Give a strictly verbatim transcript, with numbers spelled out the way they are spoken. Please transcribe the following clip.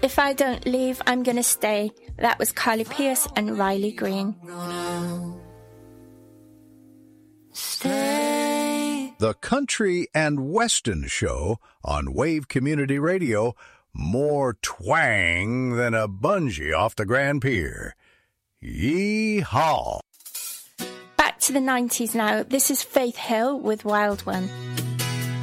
If I Don't Leave, I'm Gonna Stay. That was Carly Pearce and Riley Green. Stay. The Country and Western Show on Wave Community Radio. More twang than a bungee off the Grand Pier. Yee-haw. Back to the nineties now. This is Faith Hill with Wild One.